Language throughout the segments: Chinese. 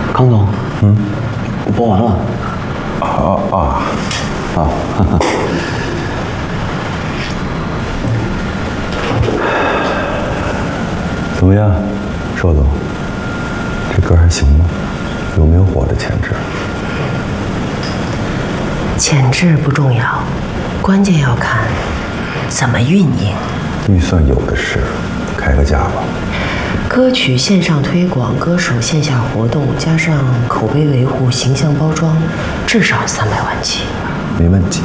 康总，我播完了。 怎么样，邵总？这歌还行吗？有没有火的潜质？ 潜质不重要，关键要看怎么运营。 预算有的是，开个价吧。 歌曲线上推广，歌手线下活动，加上口碑维护、形象包装，至少300万起。 没问题。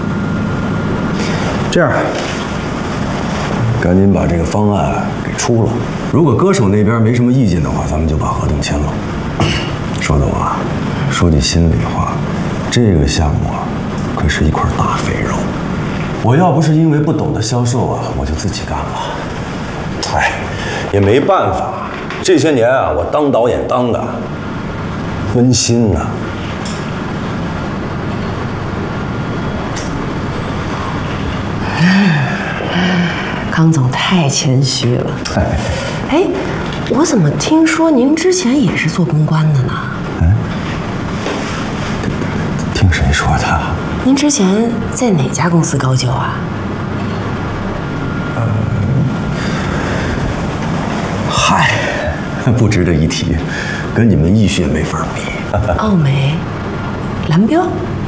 这样，赶紧把这个方案给出了。如果歌手那边没什么意见的话，咱们就把合同签了。邵总啊，说句心里话，这个项目啊，可是一块大肥肉。我要不是因为不懂得销售啊，我就自己干了。哎，也没办法，这些年啊，我当导演当的温馨呐。 康总太谦虚了。哎，我怎么听说您之前也是做公关的呢？ 听谁说的？ 您之前在哪家公司高就啊？ 嗨，不值得一提，跟你们艺讯没法比。 奥美、蓝标、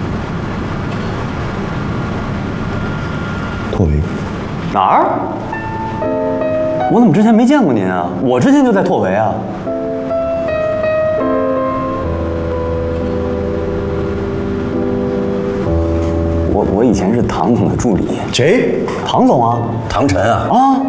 拓维， 哪儿？我怎么之前没见过您啊？我之前就在拓维啊。我以前是唐总的助理。 谁？ 唐总啊。 唐晨啊？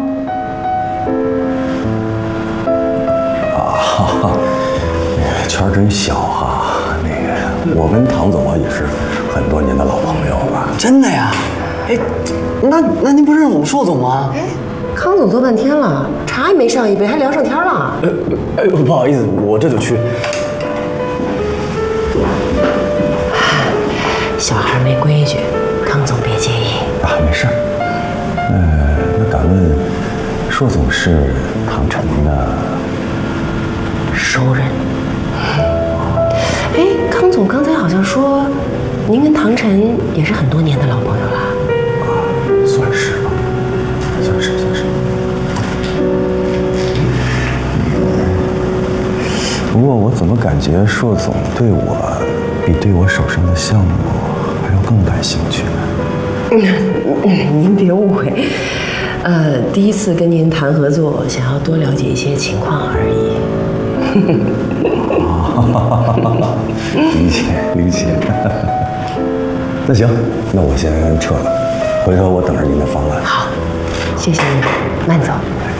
圈真小哈。那个，我跟唐总啊也是很多年的老朋友了。 真的呀？哎，那您不认识我们硕总吗？ 哎，康总坐半天了，茶也没上一杯，还聊上天了。 不好意思，我这就去。 小孩没规矩，康总别介意啊，没事。那敢问，硕总是唐晨的熟人。哎，康总刚才好像说，您跟唐晨也是很多年的老朋友了。 算是吧，算是。不过我怎么感觉硕总对我比对我手上的项目还要更感兴趣呢？ 您别误会，第一次跟您谈合作，想要多了解一些情况而已。 理解。那行，那我先撤了，回头我等着您的方案。 好，谢谢您，慢走。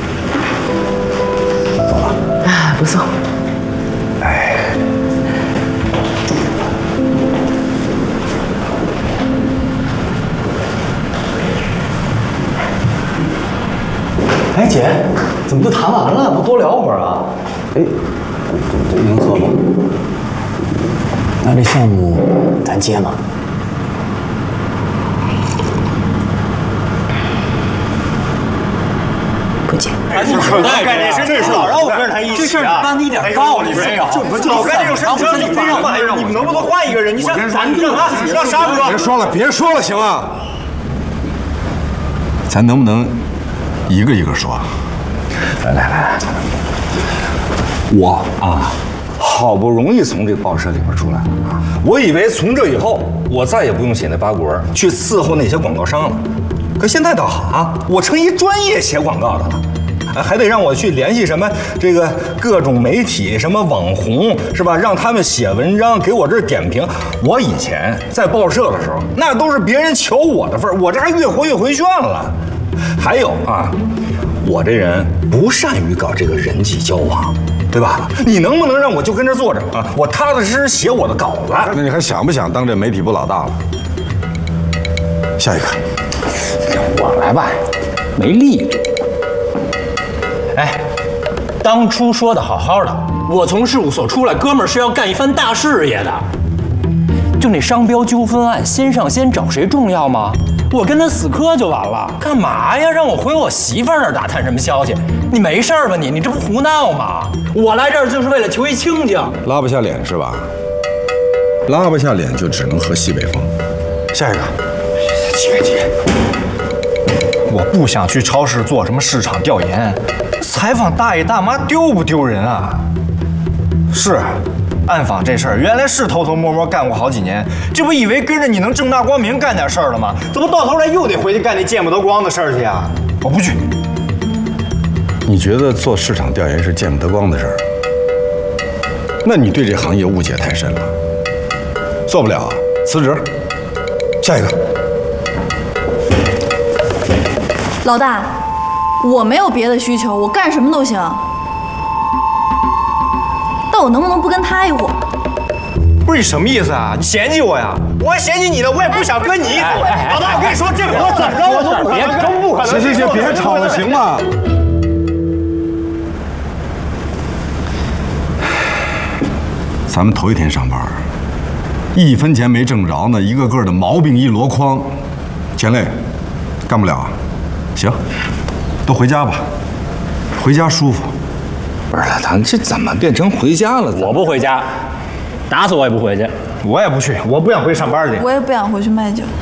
走了。 啊，不送。 哎，姐，怎么就谈完了？不多聊会儿啊？ 哎，这能喝吗？ 那这项目咱接吗？ 不接。 哎，你可太干这事，老让我跟着他一起啊！ 这事儿办的一点道理没有。 老干这种事，你非让你们能不能换一个人？你像让沙哥， 别说了，行啊？咱能不能一个一个说？ 来， 我啊，好不容易从这报社里边出来了，我以为从这以后我再也不用写那八股文去伺候那些广告商了。可现在倒好啊，我成一专业写广告的了，还得让我去联系什么这个各种媒体、什么网红是吧？让他们写文章给我这儿点评。我以前在报社的时候，那都是别人求我的份儿，我这还越活越回旋了。还有啊，我这人不善于搞这个人际交往，对吧？你能不能让我就跟这坐着啊？我踏踏实实写我的稿子。 那你还想不想当这媒体部老大了？下一个， 我来吧，没力度。哎，当初说的好好的，我从事务所出来，哥们儿是要干一番大事业的。就那商标纠纷案，先上先找谁重要吗？ 我跟他死磕就完了。干嘛呀？让我回我媳妇儿那儿打探什么消息？你没事吧你？你这不胡闹吗？我来这儿就是为了求一清静。 拉不下脸是吧？拉不下脸就只能喝西北风。下一个。起开！ 我不想去超市做什么市场调研，采访大爷大妈丢不丢人啊？是，暗访这事儿原来是偷偷摸摸干过好几年，这不以为跟着你能正大光明干点事儿了吗？怎么到头来又得回去干那见不得光的事儿去啊？我不去。 你觉得做市场调研是见不得光的事儿？那你对这行业误解太深了。做不了，辞职。下一个。 老大，我没有别的需求，我干什么都行。但我能不能不跟他一伙？ 不是你什么意思啊？你嫌弃我呀？我还嫌弃你呢，我也不想跟你一组。老大，我跟你说，这活怎么着我都不可能，都不可能。 行，别吵了，行吗？咱们头一天上班，1分钱没挣着呢，一个个的毛病一箩筐，钱累，干不了。行，都回家吧，回家舒服。 不是老唐，这怎么变成回家了？ 我不回家，打死我也不回去。 我也不去，我不想回去上班去。 我也不想回去卖酒。